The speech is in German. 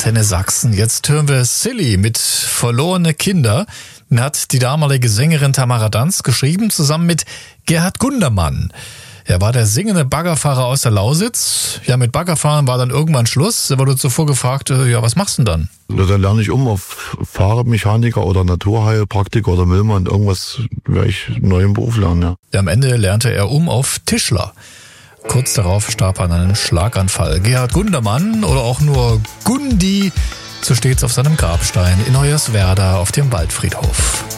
Antenne Sachsen. Jetzt hören wir Silly mit Verlorene Kinder. Den hat die damalige Sängerin Tamara Danz geschrieben, zusammen mit Gerhard Gundermann. Er war der singende Baggerfahrer aus der Lausitz. Ja, mit Baggerfahren war dann irgendwann Schluss. Er wurde zuvor gefragt, ja, was machst du denn dann? Dann lerne ich auf Fahrmechaniker oder Naturheilpraktiker oder Müllmann. Irgendwas werde ich neu im Beruf lernen, ja. Am Ende lernte er auf Tischler. Kurz darauf starb er an einem Schlaganfall. Gerhard Gundermann oder auch nur Gundi, so steht's auf seinem Grabstein in Hoyerswerda auf dem Waldfriedhof.